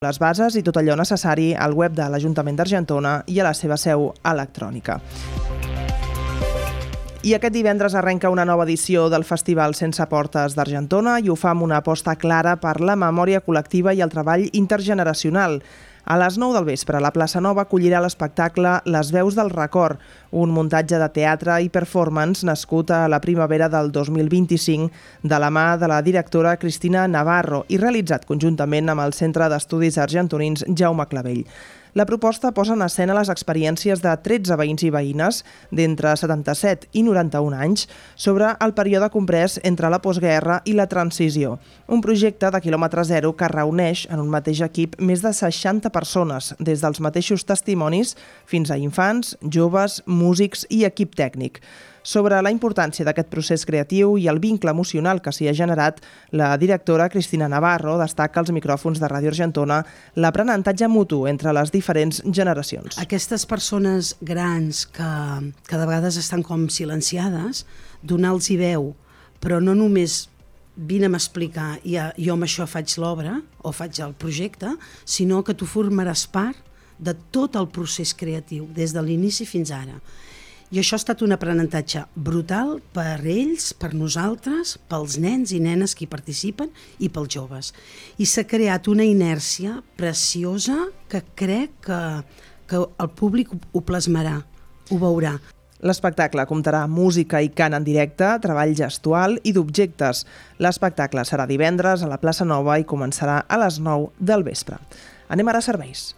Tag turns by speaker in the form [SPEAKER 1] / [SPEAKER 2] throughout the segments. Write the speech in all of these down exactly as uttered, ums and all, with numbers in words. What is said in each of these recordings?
[SPEAKER 1] les bases i tot allò necessari al web de l'Ajuntament d'Argentona i a la seva seu electrònica. I aquest divendres arrenca una nova edició del Festival Sense Portes d'Argentona i ho fa amb una aposta clara per la memòria col·lectiva i el treball intergeneracional. A les nou del vespre, la plaça Nova acollirà l'espectacle Les veus del record, un muntatge de teatre i performance nascut a la primavera del dos mil vint-i-cinc de la mà de la directora Cristina Navarro i realitzat conjuntament amb el Centre d'Estudis Argentonins Jaume Clavell. La proposta posa en escena les experiències de tretze veïns i veïnes d'entre setanta-set i noranta-un anys sobre el període comprès entre la postguerra i la transició. Un projecte de quilòmetre zero que reuneix en un mateix equip més de seixanta persones, des dels mateixos testimonis fins a infants, joves, músics i equip tècnic. Sobre la importància d'aquest procés creatiu i el vincle emocional que s'hi ha generat, la directora Cristina Navarro destaca als micròfons de Ràdio Argentona l'aprenentatge mutu entre les diferents generacions.
[SPEAKER 2] Aquestes persones grans que, que de vegades estan com silenciades, donar-los veu, però no només vine'm a explicar i jo amb això faig l'obra o faig el projecte, sinó que tu formaràs part de tot el procés creatiu, des de l'inici fins ara. I això ha estat un aprenentatge brutal per ells, per nosaltres, pels nens i nenes que hi participen i pels joves. I s'ha creat una inèrcia preciosa que crec que, que el públic ho plasmarà, ho veurà.
[SPEAKER 1] L'espectacle comptarà amb música i cant en directe, treball gestual i d'objectes. L'espectacle serà divendres a la plaça Nova i començarà a les nou del vespre. Anem ara a serveis.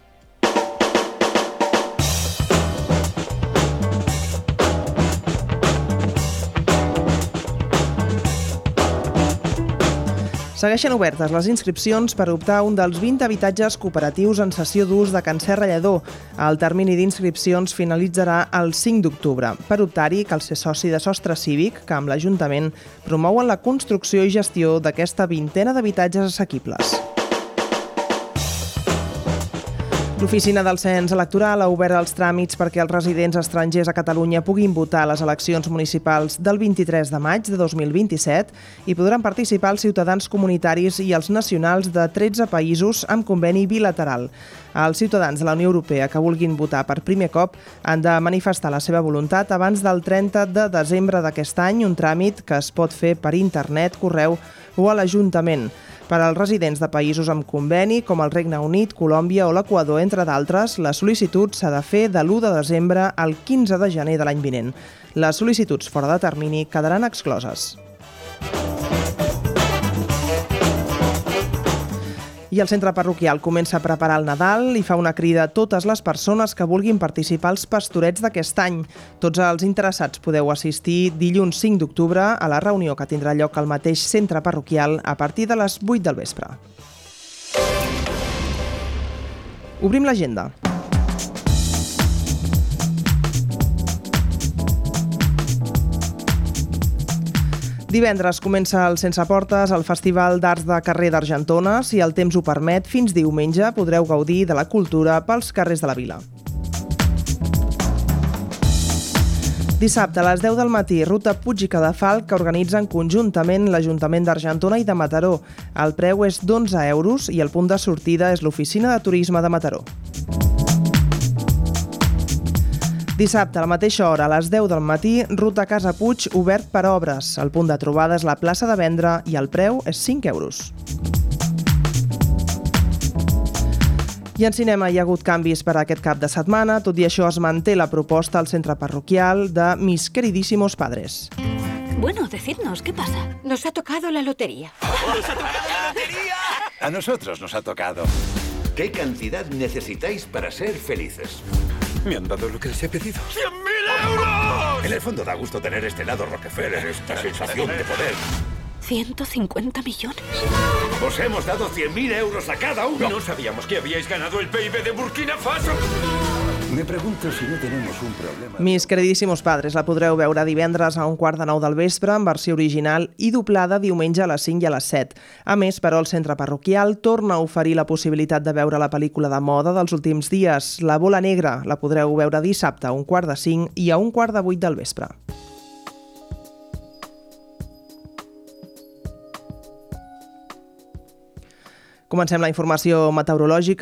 [SPEAKER 1] Segueixen obertes les inscripcions per optar a un dels vint habitatges cooperatius en cessió d'ús de Can Serra Lledó. El termini d'inscripcions finalitzarà el cinc d'octubre. Per optar-hi cal ser soci de Sostre Cívic, que amb l'Ajuntament promouen la construcció i gestió d'aquesta vintena d'habitatges assequibles. L'Oficina del Cens Electoral ha obert els tràmits perquè els residents estrangers a Catalunya puguin votar a les eleccions municipals del vint-i-tres de maig de dos mil vint-i-set i podran participar els ciutadans comunitaris i els nacionals de tretze països amb conveni bilateral. Els ciutadans de la Unió Europea que vulguin votar per primer cop han de manifestar la seva voluntat abans del trenta de desembre d'aquest any, un tràmit que es pot fer per internet, correu o a l'Ajuntament. Per als residents de països amb conveni, com el Regne Unit, Colòmbia o l'Equador, entre d'altres, la sol·licitud s'ha de fer de l'u de desembre al quinze de gener de l'any vinent. Les sol·licituds fora de termini quedaran excloses. I el centre parroquial comença a preparar el Nadal i fa una crida a totes les persones que vulguin participar als pastorets d'aquest any. Tots els interessats podeu assistir dilluns cinc d'octubre a la reunió que tindrà lloc al mateix centre parroquial a partir de les vuit del vespre. Obrim l'agenda. Divendres comença el Sense Portes, el Festival d'Arts de Carrer d'Argentona. Si el temps ho permet, fins diumenge podreu gaudir de la cultura pels carrers de la vila. Dissabte a les deu del matí, ruta Puig i Cadafalch, que organitzen conjuntament l'Ajuntament d'Argentona i de Mataró. El preu és d'onze euros i el punt de sortida és l'Oficina de Turisme de Mataró. Dissabte, a la mateixa hora, a les deu del matí, ruta Casa Puig, obert per obres. El punt de trobada és la plaça de Vendre i el preu és cinc euros. I en cinema hi ha hagut canvis per a aquest cap de setmana, tot i això es manté la proposta al centre parroquial de Mis queridísimos padres.
[SPEAKER 3] Bueno, decidnos, ¿qué pasa?
[SPEAKER 4] Nos ha tocado la lotería.
[SPEAKER 5] ¡Nos ha tocado la lotería! A nosotros nos ha tocado.
[SPEAKER 6] ¿Qué cantidad necesitáis para ser felices?
[SPEAKER 5] Me han dado lo que les he pedido. ¡cien mil euros!
[SPEAKER 6] En el fondo da gusto tener este lado Rockefeller, esta sensación de poder.
[SPEAKER 3] ¿ciento cincuenta millones?
[SPEAKER 6] Os hemos dado cien mil euros a cada uno.
[SPEAKER 5] No sabíamos que habíais ganado el P I B de Burkina Faso.
[SPEAKER 6] Me pregunto si no tenemos un problema.
[SPEAKER 1] Mis queridísimos padres la podreu veure divendres a un quart de nou del vespre en versió original i doblada diumenge a les cinc i a les set. A més, però, el centre parroquial torna a oferir la possibilitat de veure la pel·lícula de moda dels últims dies. La Bola Negra la podreu veure dissabte a un quart de cinc i a un quart de vuit del vespre. Comencem la informació meteorològica.